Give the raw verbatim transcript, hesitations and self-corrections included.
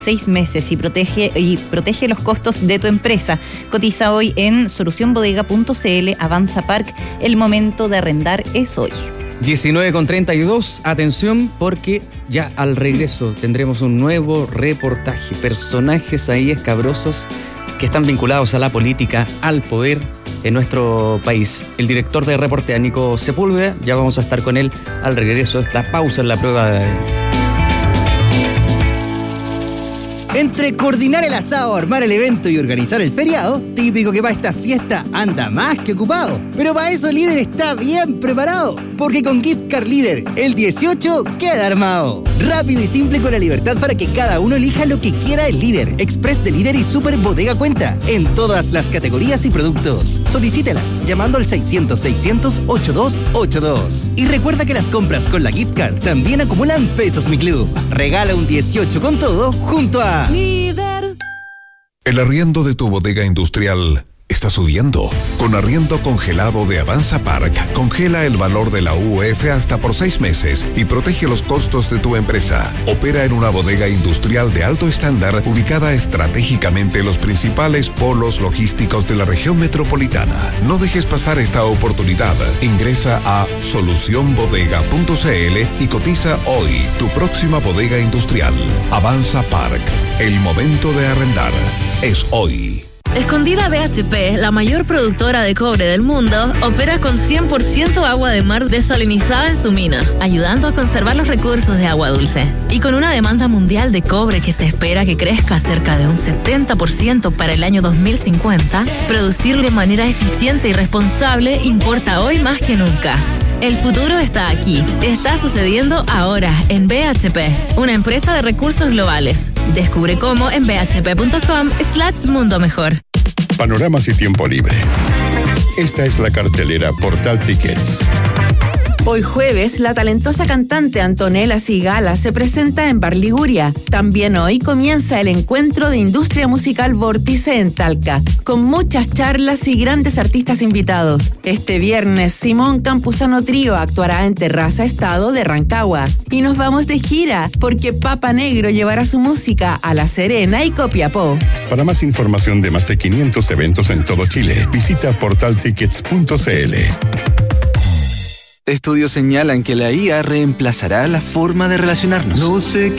seis meses y protege y protege los costos de tu empresa. Cotiza hoy en solución bodega punto c l. Avanza Park, el momento de arrendar es hoy. diecinueve con treinta y dos, atención porque ya al regreso tendremos un nuevo reportaje. Personajes ahí escabrosos que están vinculados a la política, al poder en nuestro país. El director de Reportea, Nico Sepúlveda, ya vamos a estar con él al regreso de esta pausa en la prueba de... Entre coordinar el asado, armar el evento y organizar el feriado, típico que para esta fiesta anda más que ocupado. Pero para eso Líder está bien preparado, porque con Gift Card Líder, el dieciocho queda armado. Rápido y simple con la libertad para que cada uno elija lo que quiera el Líder, Express de Líder y Super Bodega Cuenta, en todas las categorías y productos. Solicítelas llamando al seiscientos, seiscientos, ochenta y dos ochenta y dos. Y recuerda que las compras con la Gift Card también acumulan pesos Mi Club. Regala un dieciocho con todo junto a Líder. El arriendo de tu bodega industrial está subiendo. Con arriendo congelado de Avanza Park, congela el valor de la U F hasta por seis meses y protege los costos de tu empresa. Opera en una bodega industrial de alto estándar ubicada estratégicamente en los principales polos logísticos de la región metropolitana. No dejes pasar esta oportunidad. Ingresa a solución bodega punto c l y cotiza hoy tu próxima bodega industrial. Avanza Park. El momento de arrendar es hoy. Escondida B H P, la mayor productora de cobre del mundo, opera con cien por ciento agua de mar desalinizada en su mina, ayudando a conservar los recursos de agua dulce. Y con una demanda mundial de cobre que se espera que crezca cerca de un setenta por ciento para el año dos mil cincuenta, producir de manera eficiente y responsable importa hoy más que nunca. El futuro está aquí. Está sucediendo ahora en B H P, una empresa de recursos globales. Descubre cómo en b h p punto com slash mundo mejor. Panoramas y tiempo libre. Esta es la cartelera Portal Tickets. Hoy jueves, la talentosa cantante Antonella Sigala se presenta en Bar Liguria. También hoy comienza el encuentro de industria musical Vórtice en Talca, con muchas charlas y grandes artistas invitados. Este viernes, Simón Campuzano Trío actuará en Terraza Estado de Rancagua. Y nos vamos de gira, porque Papa Negro llevará su música a La Serena y Copiapó. Para más información de más de quinientos eventos en todo Chile, visita portal tickets punto c l. Estudios señalan que la I A reemplazará la forma de relacionarnos. No sé qué